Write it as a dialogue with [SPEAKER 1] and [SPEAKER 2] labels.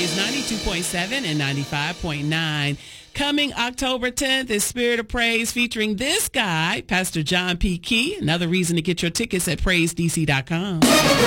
[SPEAKER 1] Praise 92.7 and 95.9. Coming October 10th is Spirit of Praise featuring this guy, Pastor John P. Key. Another reason to get your tickets at PraiseDC.com.